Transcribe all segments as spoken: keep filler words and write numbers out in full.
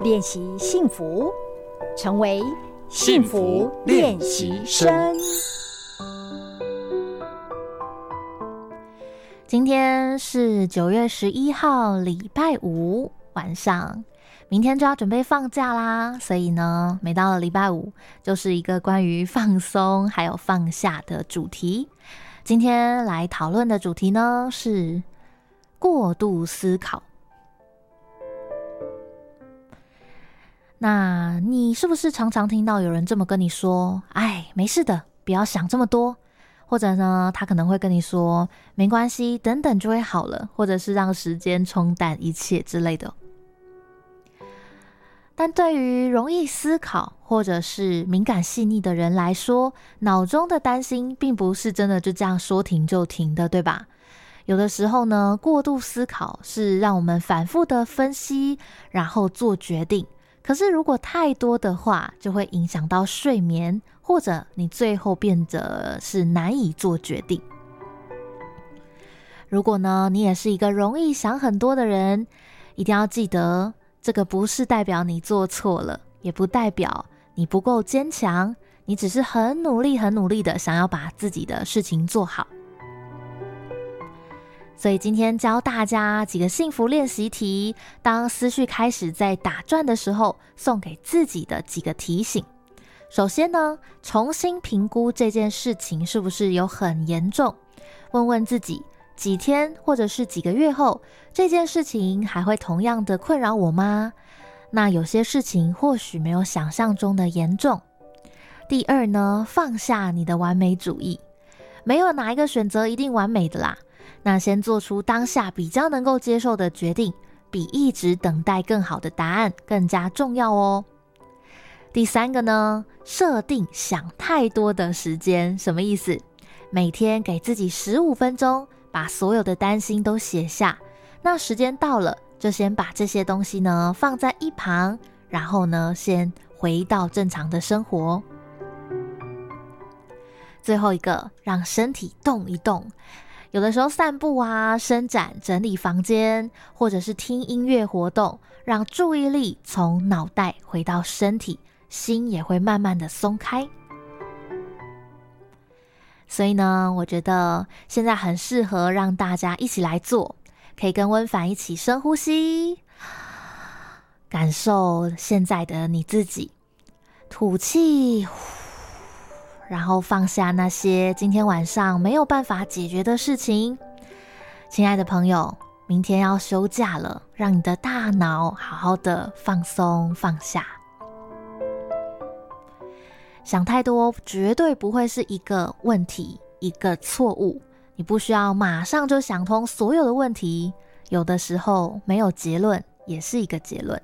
练习幸福，成为幸福练习生。 今天是九月十一号，礼拜五晚上，明天就要准备放假啦。所以呢，每到了礼拜五，就是一个关于放松还有放下的主题。今天来讨论的主题呢是过度思考。那你是不是常常听到有人这么跟你说，哎，没事的，不要想这么多，或者呢他可能会跟你说没关系，等等就会好了，或者是让时间冲淡一切之类的。但对于容易思考或者是敏感细腻的人来说，脑中的担心并不是真的就这样说停就停的，对吧？有的时候呢，过度思考是让我们反复的分析，然后做决定。可是如果太多的话，就会影响到睡眠，或者你最后变得是难以做决定。如果呢，你也是一个容易想很多的人，一定要记得，这个不是代表你做错了，也不代表你不够坚强，你只是很努力很努力的想要把自己的事情做好。所以今天教大家几个幸福练习题，当思绪开始在打转的时候，送给自己的几个提醒。首先呢，重新评估这件事情是不是有很严重，问问自己几天或者是几个月后，这件事情还会同样的困扰我吗？那有些事情或许没有想象中的严重。第二呢，放下你的完美主义，没有哪一个选择一定完美的啦。那先做出当下比较能够接受的决定，比一直等待更好的答案更加重要哦。第三个呢，设定想太多的时间。什么意思？每天给自己十五分钟，把所有的担心都写下。那时间到了，就先把这些东西呢放在一旁，然后呢先回到正常的生活。最后一个，让身体动一动。有的时候散步啊、伸展、整理房间，或者是听音乐活动，让注意力从脑袋回到身体，心也会慢慢的松开。所以呢，我觉得现在很适合让大家一起来做，可以跟温凡一起深呼吸，感受现在的你自己，吐气，然后放下那些今天晚上没有办法解决的事情。亲爱的朋友，明天要休假了，让你的大脑好好的放松放下。想太多绝对不会是一个问题，一个错误。你不需要马上就想通所有的问题，有的时候没有结论也是一个结论。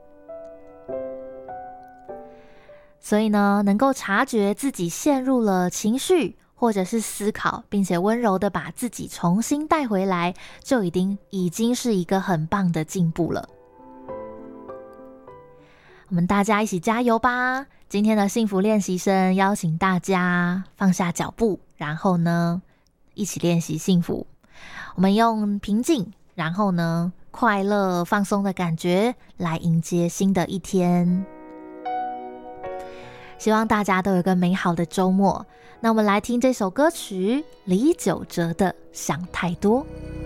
所以呢，能够察觉自己陷入了情绪或者是思考，并且温柔的把自己重新带回来，就已经已经是一个很棒的进步了。我们大家一起加油吧！今天的幸福练习生邀请大家放下脚步，然后呢，一起练习幸福。我们用平静，然后呢，快乐放松的感觉来迎接新的一天。希望大家都有一个美好的周末。那我们来听这首歌曲，李玖哲的《想太多》。